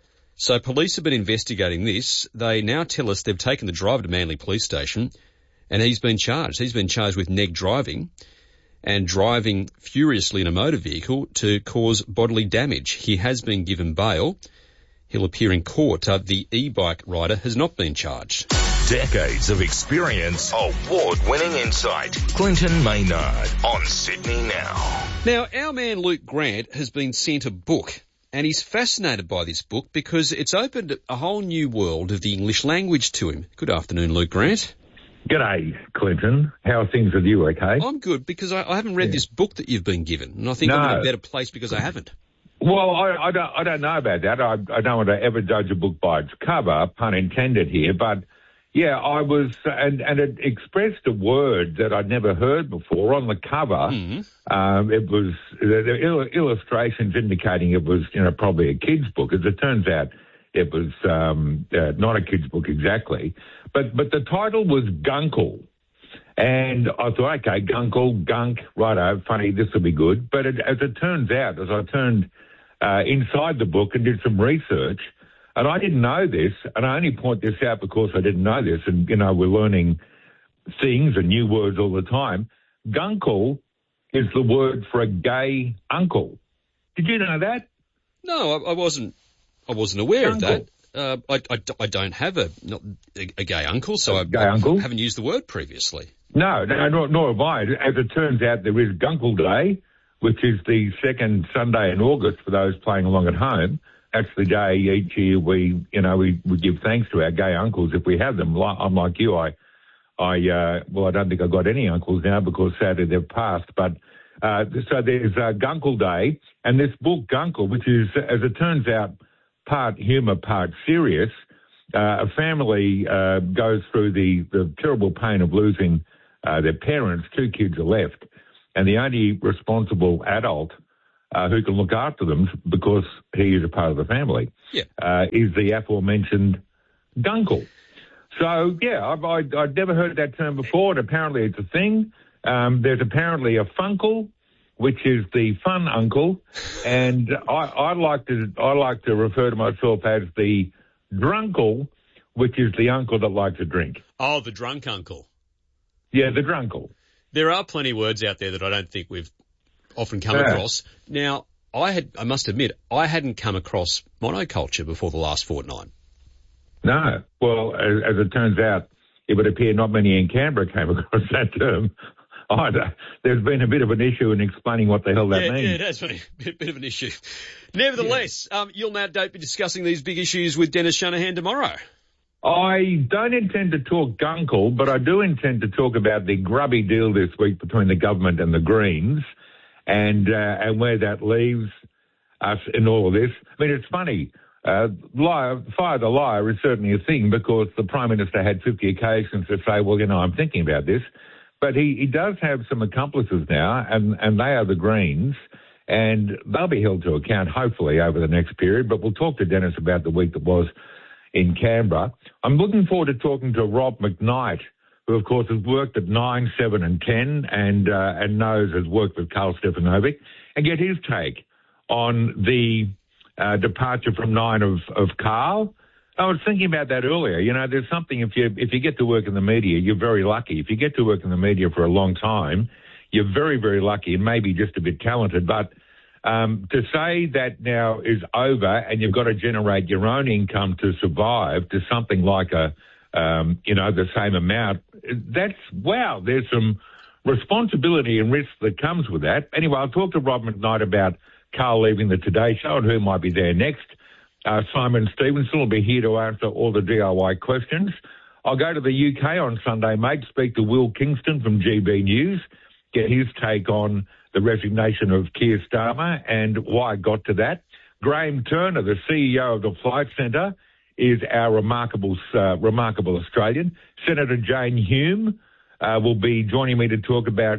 S14: So police have been investigating this. They now tell us they've taken the driver to Manly Police Station and he's been charged. He's been charged with neg driving and driving furiously in a motor vehicle to cause bodily damage. He has been given bail. He'll appear in court. The e-bike rider has not been charged.
S1: Decades of experience, award-winning insight. Clinton Maynard on Sydney Now.
S14: Now, our man Luke Grant has been sent a book, and he's fascinated by this book because it's opened a whole new world of the English language to him. Good afternoon, Luke Grant.
S21: G'day, Clinton. How are things with you, okay?
S14: I'm good because I haven't read this book that you've been given, and I think I'm in a better place because I haven't.
S21: Well, I don't know about that. I don't want to ever judge a book by its cover, pun intended here, but yeah, I was, and it expressed a word that I'd never heard before on the cover. It was, the illustrations indicating it was, probably a kid's book. As it turns out, it was not a kid's book exactly, but the title was Guncle. And I thought, okay, Guncle, Gunk, righto, funny, this will be good. But as it turns out, as I turned inside the book and did some research, and I didn't know this, and I only point this out because I didn't know this, and, you know, we're learning things and new words all the time. Guncle is the word for a gay uncle. Did you know that?
S14: No, I wasn't aware of that. I don't have a gay uncle, so I haven't used the word previously.
S21: No, nor have I. As it turns out, there is Guncle Day, which is the second Sunday in August for those playing along at home. That's the day each year we give thanks to our gay uncles if we have them. I'm like you, I don't think I've got any uncles now because sadly they've passed. But so there's Guncle Day, and this book Guncle, which is, as it turns out, part humour, part serious. A family goes through the terrible pain of losing their parents. 2 kids are left, and the only responsible adult who can look after them, because he is a part of the family, is the aforementioned Guncle. So, yeah, I'd never heard that term before, and apparently it's a thing. There's apparently a Funkle, which is the fun uncle, and I like to refer to myself as the Drunkle, which is the uncle that likes to drink.
S14: Oh, the drunk uncle.
S21: Yeah, the Drunkle.
S14: There are plenty of words out there that I don't think we've often come across. Now, I must admit, I hadn't come across monoculture before the last fortnight.
S21: No. Well, as it turns out, it would appear not many in Canberra came across that term either. There's been a bit of an issue in explaining what the hell that means.
S14: Yeah, it has been a bit of an issue. Nevertheless, you'll no doubt be discussing these big issues with Dennis Shanahan tomorrow.
S21: I don't intend to talk Guncle, but I do intend to talk about the grubby deal this week between the government and the Greens and where that leaves us in all of this. I mean, it's funny. Fire the liar is certainly a thing because the Prime Minister had 50 occasions to say, well, you know, I'm thinking about this. But he does have some accomplices now, and they are the Greens, and they'll be held to account, hopefully, over the next period. But we'll talk to Dennis about the week that was in Canberra. I'm looking forward to talking to Rob McKnight, who, of course, has worked at 9, 7 and 10 and has worked with Carl Stefanovic, and get his take on the departure from 9 of Carl. I was thinking about that earlier. You know, there's something, if you get to work in the media, you're very lucky. If you get to work in the media for a long time, you're very, very lucky and maybe just a bit talented. But to say that now is over and you've got to generate your own income to survive to something like the same amount, there's some responsibility and risk that comes with that. Anyway, I'll talk to Rob McKnight about Carl leaving the Today Show and who might be there next. Simon Stevenson will be here to answer all the DIY questions. I'll go to the UK on Sunday, mate, speak to Will Kingston from GB News, get his take on the resignation of Keir Starmer and why it got to that. Graham Turner, the CEO of the Flight Centre, is our remarkable Australian. Senator Jane Hume will be joining me to talk about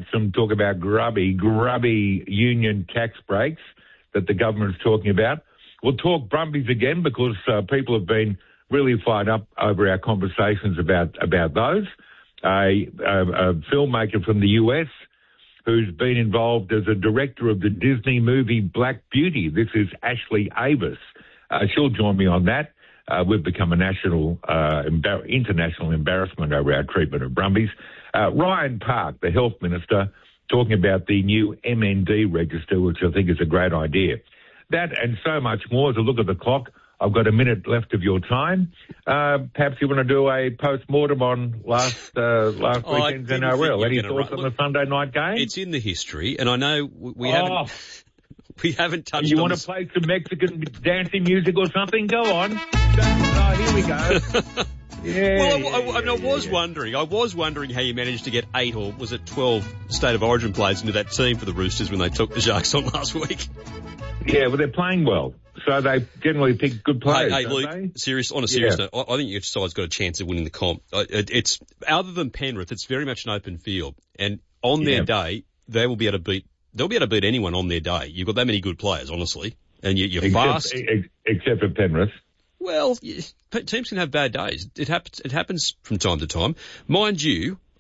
S21: grubby union tax breaks that the government's talking about. We'll talk Brumbies again because people have been really fired up over our conversations about those. A filmmaker from the US who's been involved as a director of the Disney movie Black Beauty. This is Ashley Avis. She'll join me on that. We've become a international embarrassment over our treatment of Brumbies. Ryan Park, the Health Minister, talking about the new MND register, which I think is a great idea. That and so much more. As I look at the clock, I've got a minute left of your time. Perhaps you want to do a post-mortem on last weekend's NRL. Any thoughts on the Sunday night game?
S14: It's in the history, and I know we haven't touched on
S21: You want to play some Mexican dancing music or something? Go on. Here we go. Yeah.
S14: Well, I was wondering how you managed to get 8 or was it 12 State of Origin players into that team for the Roosters when they took the Sharks on last week.
S21: Yeah, well, they're playing well. So they generally pick good players,
S14: Hey, Luke, on a serious note, I think your side's got a chance of winning the comp. It's other than Penrith, it's very much an open field. And on their day, they'll be able to beat anyone on their day. You've got that many good players, honestly. And you're fast.
S21: Except for Penrith.
S14: Well, teams can have bad days. It happens from time to time. Mind you,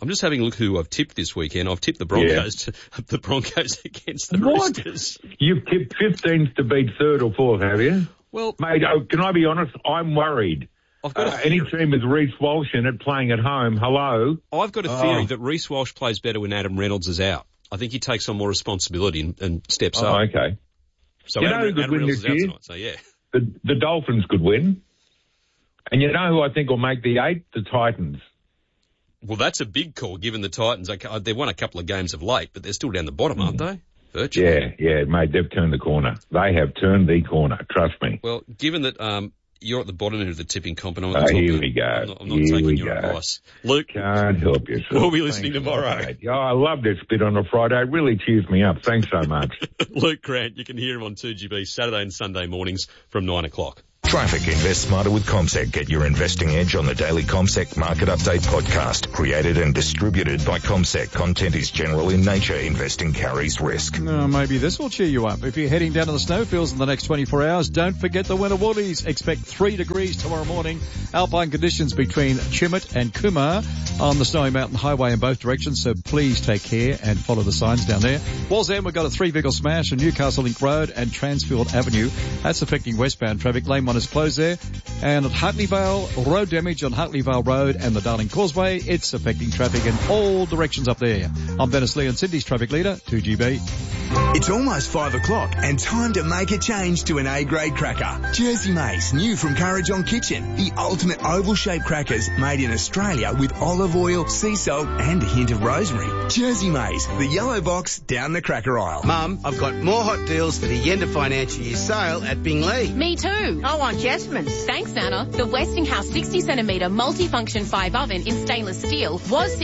S14: I'm just having a look who I've tipped this weekend. I've tipped the Broncos the Broncos against the Roosters.
S21: You've tipped 15s to beat third or fourth, have you?
S14: Well,
S21: mate, can I be honest? I'm worried.
S14: I've got
S21: any team with Reece Walsh in it playing at home, hello?
S14: I've got a theory that Reece Walsh plays better when Adam Reynolds is out. I think he takes on more responsibility and steps up.
S21: Oh, okay.
S14: So
S21: you know who could win this year?
S14: Tonight, so yeah.
S21: The Dolphins could win. And you know who I think will make the 8? The Titans.
S14: Well, that's a big call, given the Titans. They've won a couple of games of late, but they're still down the bottom, aren't they? Virtually.
S21: Yeah, mate, they've turned the corner. They have turned the corner, trust me.
S14: Well, given that you're at the bottom end of the tipping comp, and
S21: here we go.
S14: I'm not taking your advice. Luke.
S21: Can't help yourself.
S14: We'll be listening tomorrow.
S21: I love this bit on a Friday. It really cheers me up. Thanks so much.
S14: Luke Grant, you can hear him on 2GB Saturday and Sunday mornings from 9 o'clock.
S1: Traffic. Invest smarter with CommSec. Get your investing edge on the daily CommSec Market Update podcast. Created and distributed by CommSec. Content is general in nature. Investing carries risk.
S10: Maybe this will cheer you up. If you're heading down to the snowfields in the next 24 hours, don't forget the winter woolies. Expect 3 degrees tomorrow morning. Alpine conditions between Chimut and Kumar on the Snowy Mountain Highway in both directions, so please take care and follow the signs down there. Walls End, we've got a 3-vehicle smash on Newcastle Link Road and Transfield Avenue. That's affecting westbound traffic. Lane 1 is closed there. And at Hartley Vale, road damage on Hartley Vale Road and the Darling Causeway. It's affecting traffic in all directions up there. I'm Dennis Lee and Sydney's traffic leader, 2GB.
S2: It's almost 5 o'clock and time to make a change to an A-grade cracker. Jersey Maize, new from Courage on Kitchen. The ultimate oval-shaped crackers made in Australia with olive oil, sea salt and a hint of rosemary. Jersey Maize, the yellow box down the cracker aisle.
S12: Mum, I've got more hot deals for the end of financial year sale at Bingley.
S13: Me too. I want Jasmine's. Thanks, Anna. The Westinghouse 60cm multifunction 5 oven in stainless steel was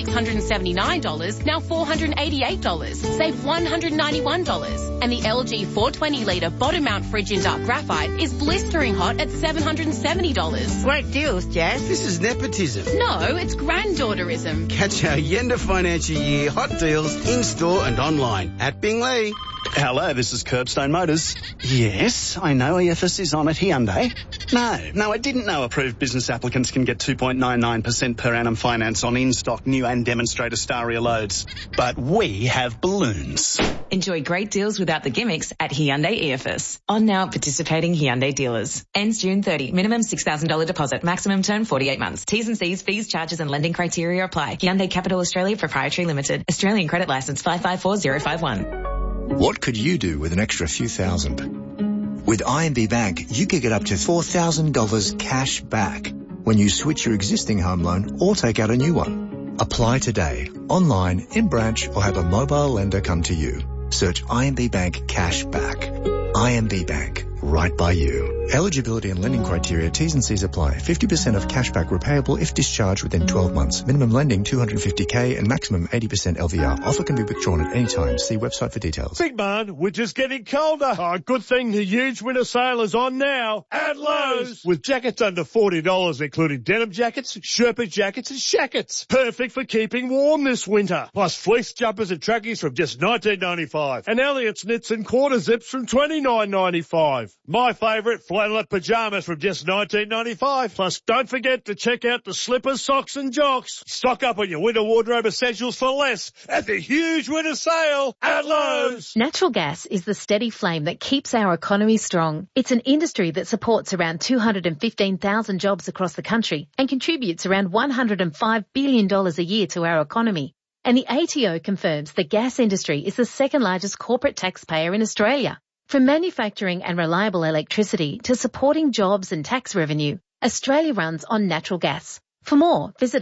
S13: $679, now $488. Save $191. And the LG 420 litre bottom mount fridge in dark graphite is blistering hot at $770.
S12: Great deals, Jazz. This is nepotism.
S13: No, it's granddaughterism.
S12: Catch our end of financial year hot deals in-store and online at Bingley.
S15: Hello, this is Curbstone Motors. Yes, I know EFS is on at Hyundai. No, I didn't know approved business applicants can get 2.99% per annum finance on in-stock new and demonstrator Staria loads. But we have balloons.
S16: Enjoy great deals without the gimmicks at Hyundai EFS. On now at participating Hyundai dealers. Ends June 30. Minimum $6,000 deposit. Maximum term 48 months. T's and C's, fees, charges and lending criteria apply. Hyundai Capital Australia Proprietary Limited. Australian credit license 554051.
S23: What could you do with an extra few thousand? With IMB Bank, you could get up to $4,000 cash back when you switch your existing home loan or take out a new one. Apply today, online, in branch, or have a mobile lender come to you. Search IMB Bank Cash Back. IMB Bank, right by you. Eligibility and lending criteria, T's and C's apply. 50% of cashback repayable if discharged within 12 months. Minimum lending $250K and maximum 80% LVR. Offer can be withdrawn at any time. See website for details.
S24: Big man, we're just getting colder. Oh, good thing the huge winter sale is on now at Lowe's. With jackets under $40, including denim jackets, Sherpa jackets and shackets. Perfect for keeping warm this winter. Plus fleece jumpers and trackies from just $19.95. And Elliott's knits and quarter zips from $29.95. My favourite, flannelette pyjamas from just $19.95. Plus, don't forget to check out the slippers, socks and jocks. Stock up on your winter wardrobe essentials for less at the huge winter sale at Lowe's.
S31: Natural gas is the steady flame that keeps our economy strong. It's an industry that supports around 215,000 jobs across the country and contributes around $105 billion a year to our economy. And the ATO confirms the gas industry is the second largest corporate taxpayer in Australia. From manufacturing and reliable electricity to supporting jobs and tax revenue, Australia runs on natural gas. For more, visit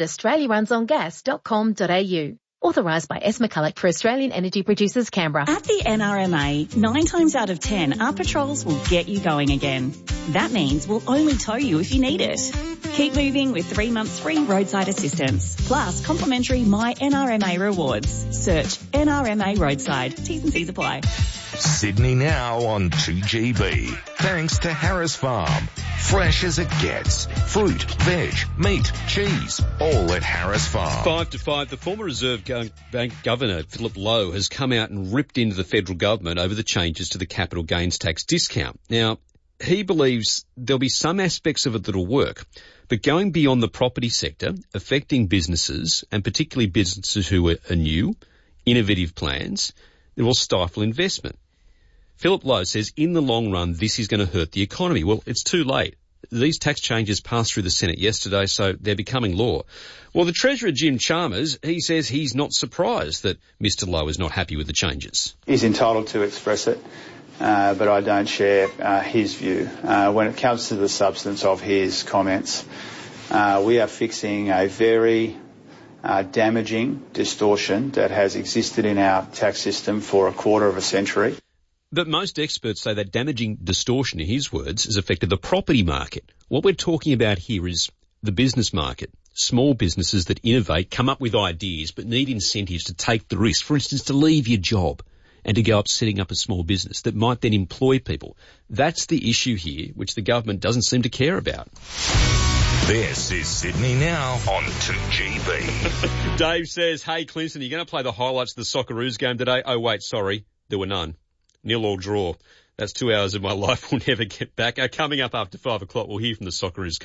S31: australiarunsongas.com.au. Authorised by S. McCulloch for Australian Energy Producers, Canberra.
S25: At the NRMA, 9 times out of 10, our patrols will get you going again. That means we'll only tow you if you need it. Keep moving with 3 months free roadside assistance, plus complimentary My NRMA rewards. Search NRMA Roadside. T's and C's apply.
S1: Sydney now on 2GB. Thanks to Harris Farm. Fresh as it gets. Fruit, veg, meat, cheese, all at Harris Farm.
S14: 5 to 5. The former Reserve Bank Governor, Philip Lowe, has come out and ripped into the federal government over the changes to the capital gains tax discount. Now, he believes there'll be some aspects of it that'll work, but going beyond the property sector, affecting businesses, and particularly businesses who are new, innovative plans, it will stifle investment. Philip Lowe says in the long run, this is going to hurt the economy. Well, it's too late. These tax changes passed through the Senate yesterday, so they're becoming law. Well, the Treasurer, Jim Chalmers, he says he's not surprised that Mr Lowe is not happy with the changes.
S3: He's entitled to express it, but I don't share his view. When it comes to the substance of his comments, we are fixing a very damaging distortion that has existed in our tax system for a quarter of a century.
S14: But most experts say that damaging distortion, in his words, has affected the property market. What we're talking about here is the business market. Small businesses that innovate, come up with ideas, but need incentives to take the risk. For instance, to leave your job and to go up setting up a small business that might then employ people. That's the issue here, which the government doesn't seem to care about.
S1: This is Sydney Now on 2GB.
S14: Dave says, hey, Clinton, are you going to play the highlights of the Socceroos game today? Oh, wait, sorry, there were none. 0-all draw. That's 2 hours of my life we'll never get back. Coming up after 5 o'clock, we'll hear from the Socceroos